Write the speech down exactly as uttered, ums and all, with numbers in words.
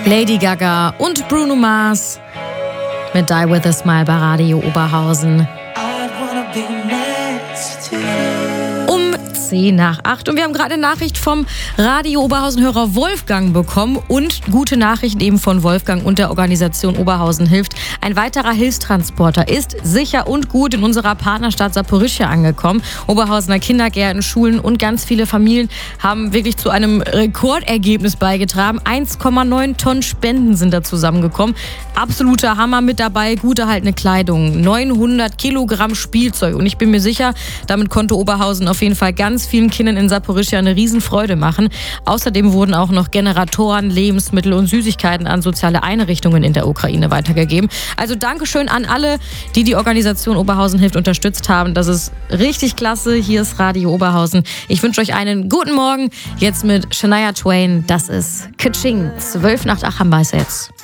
Lady Gaga und Bruno Mars mit Die With A Smile bei Radio Oberhausen. Um zehn nach acht. Und wir haben gerade eine Nachricht vom Radio Oberhausen-Hörer Wolfgang bekommen und gute Nachrichten eben von Wolfgang und der Organisation Oberhausen hilft. Ein weiterer Hilfstransporter ist sicher und gut in unserer Partnerstadt Saporischschja angekommen. Oberhausener Kindergärten, Schulen und ganz viele Familien haben wirklich zu einem Rekordergebnis beigetragen. eins Komma neun Tonnen Spenden sind da zusammengekommen. Absoluter Hammer mit dabei, gut erhaltene Kleidung, neunhundert Kilogramm Spielzeug. Und ich bin mir sicher, damit konnte Oberhausen auf jeden Fall ganz vielen Kindern in Saporischschja eine Riesenfreude machen. Außerdem wurden auch noch Generatoren, Lebensmittel und Süßigkeiten an soziale Einrichtungen in der Ukraine weitergegeben. Also Dankeschön an alle, die die Organisation Oberhausen hilft unterstützt haben. Das ist richtig klasse. Hier ist Radio Oberhausen. Ich wünsche euch einen guten Morgen. Jetzt mit Shania Twain. Das ist Kaching. zwölf nach acht haben wir es jetzt.